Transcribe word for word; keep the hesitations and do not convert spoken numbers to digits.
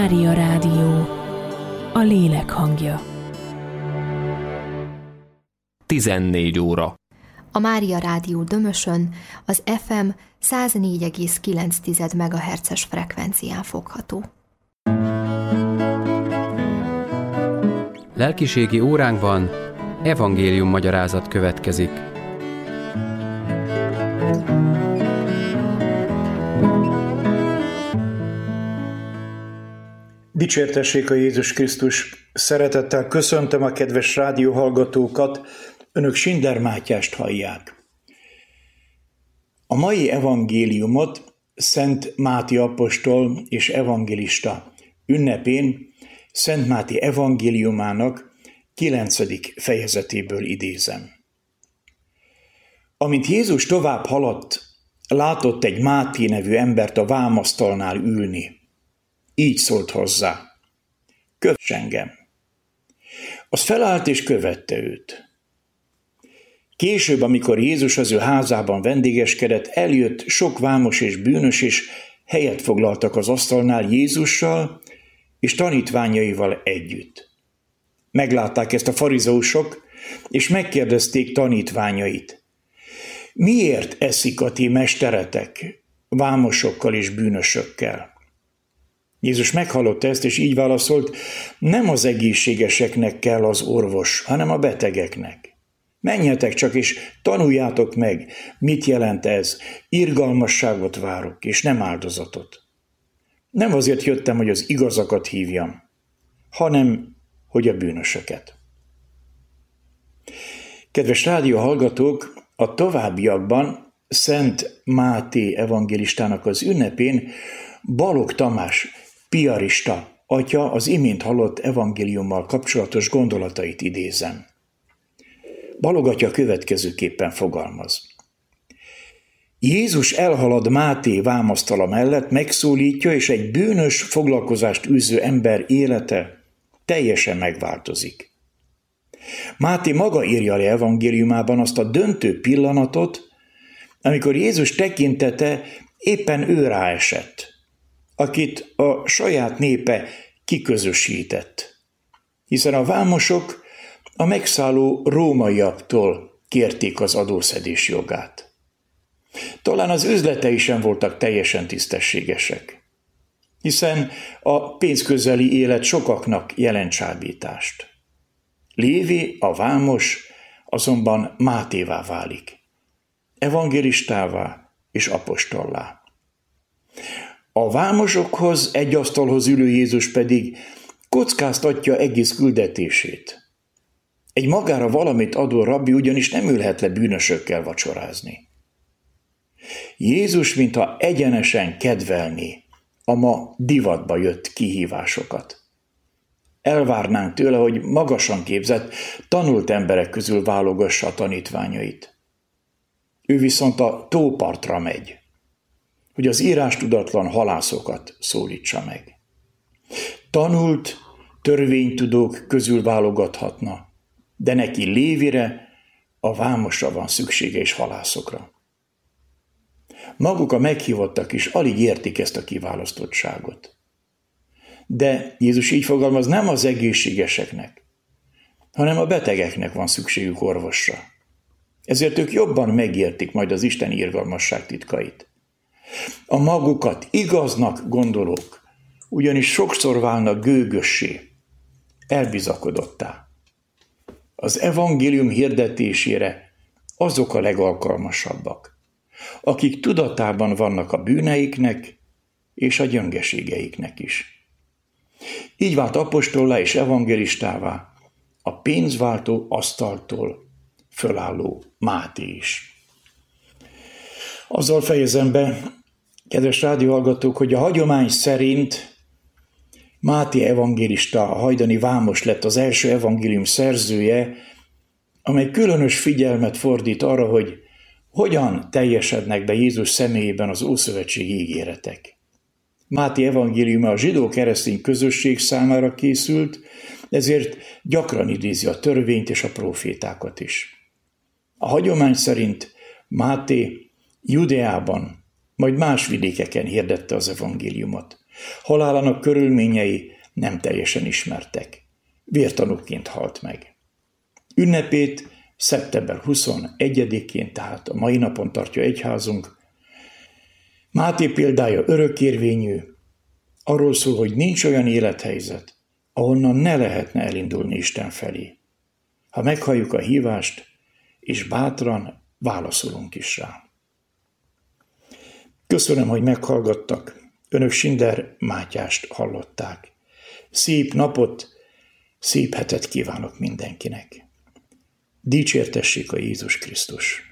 Mária Rádió, a lélek hangja. tizennégy óra. A Mária Rádió Dömösön az ef em száznégy egész kilenc megahertzes frekvencián fogható. Lelkiségi óránkban evangélium magyarázat következik. Dicsértessék a Jézus Krisztus! Szeretettel köszöntöm a kedves rádióhallgatókat, önök Schindler Mátyást hallják. A mai evangéliumot Szent Máté apostol és evangélista ünnepén Szent Máté evangéliumának kilencedik fejezetéből idézem. Amint Jézus tovább haladt, látott egy Máté nevű embert a vámasztalnál ülni. Így szólt hozzá: kövess engem. Az felállt és követte őt. Később, amikor Jézus az ő házában vendégeskedett, eljött sok vámos és bűnös, és helyet foglaltak az asztalnál Jézussal és tanítványaival együtt. Meglátták ezt a farizeusok, és megkérdezték tanítványait: miért eszik a ti mesteretek vámosokkal és bűnösökkel? Jézus meghallotta ezt, és így válaszolt: nem az egészségeseknek kell az orvos, hanem a betegeknek. Menjetek csak, és tanuljátok meg, mit jelent ez. Irgalmasságot várok, és nem áldozatot. Nem azért jöttem, hogy az igazakat hívjam, hanem, hogy a bűnösöket. Kedves rádióhallgatók, a továbbiakban Szent Máté evangélistának az ünnepén Balogh Tamás piarista atya az imént hallott evangéliummal kapcsolatos gondolatait idézem. Balogh atya következőképpen fogalmaz. Jézus elhalad Máté vámasztala mellett, megszólítja, és egy bűnös foglalkozást űző ember élete teljesen megváltozik. Máté maga írja le evangéliumában azt a döntő pillanatot, amikor Jézus tekintete éppen ő ráesett, akit a saját népe kiközösített, hiszen a vámosok a megszálló rómaiaktól kérték az adószedés jogát. Talán az üzletei sem voltak teljesen tisztességesek, hiszen a pénzközeli élet sokaknak jelent csábítást. Lévi, a vámos azonban Mátévá válik, evangélistává és apostollá. A vámosokhoz egy asztalhoz ülő Jézus pedig kockáztatja egész küldetését. Egy magára valamit adó rabbi ugyanis nem ülhet le bűnösökkel vacsorázni. Jézus mintha egyenesen kedvelné a ma divatba jött kihívásokat. Elvárnánk tőle, hogy magasan képzett, tanult emberek közül válogassa a tanítványait. Ő viszont a tópartra megy, hogy az írástudatlan halászokat szólítsa meg. Tanult, törvénytudók közül válogathatna, de neki Lévire, a vámosra van szüksége és halászokra. Maguk a meghívottak is alig értik ezt a kiválasztottságot. De Jézus így fogalmaz, nem az egészségeseknek, hanem a betegeknek van szükségük orvosra. Ezért ők jobban megértik majd az Isten irgalmasság titkait. A magukat igaznak gondolók ugyanis sokszor válnak gőgössé, elbizakodottá. Az evangélium hirdetésére azok a legalkalmasabbak, akik tudatában vannak a bűneiknek és a gyöngeségeiknek is. Így vált apostollá és evangélistává a pénzváltó asztaltól fölálló Máté is. Azzal fejezem be, kedves rádióhallgatók, hogy a hagyomány szerint Máté evangélista, a hajdani vámos lett az első evangélium szerzője, amely különös figyelmet fordít arra, hogy hogyan teljesednek be Jézus személyében az ószövetségi ígéretek. Máté evangéliuma a zsidó-keresztény közösség számára készült, ezért gyakran idézi a törvényt és a prófétákat is. A hagyomány szerint Máté Judeában, majd más vidékeken hirdette az evangéliumot. Halálának körülményei nem teljesen ismertek. Vértanúként halt meg. Ünnepét szeptember huszonegyedikén, tehát a mai napon tartja egyházunk. Máté példája örökérvényű, arról szól, hogy nincs olyan élethelyzet, ahonnan ne lehetne elindulni Isten felé. Ha meghalljuk a hívást, és bátran válaszolunk is rá. Köszönöm, hogy meghallgattak. Önök Sinder Mátyást hallották. Szép napot, szép hetet kívánok mindenkinek. Dicsértessék a Jézus Krisztus!